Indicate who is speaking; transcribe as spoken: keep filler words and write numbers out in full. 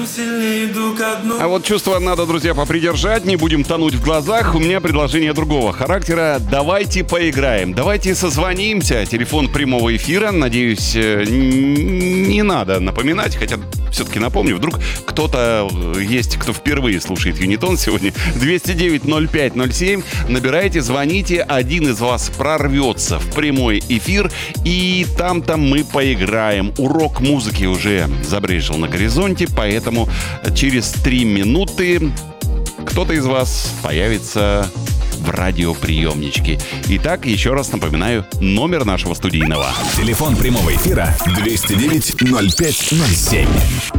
Speaker 1: А вот чувство надо, друзья, попридержать, не будем тонуть в глазах. У меня предложение другого характера. Давайте поиграем, давайте созвонимся. Телефон прямого эфира, надеюсь, не надо напоминать, хотя все-таки напомню, вдруг кто-то есть, кто впервые слушает Юнитон сегодня. двести девять ноль пять ноль семь. Набирайте, звоните, один из вас прорвется в прямой эфир, и там-то мы поиграем. Урок музыки уже забрежил на горизонте, поэтому через три минуты кто-то из вас появится в радиоприемничке. Итак, еще раз напоминаю, номер нашего студийного.
Speaker 2: Телефон прямого эфира двести девять ноль пять ноль семь.